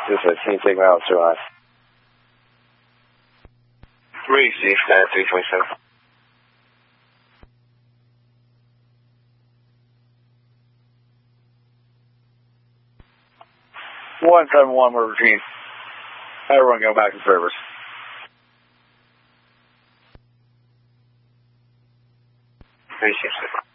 This is Team Sigma Officer Line. 3-6, 9327. One 7-1, we're routine. Everyone go back to service. Three, 6, 6.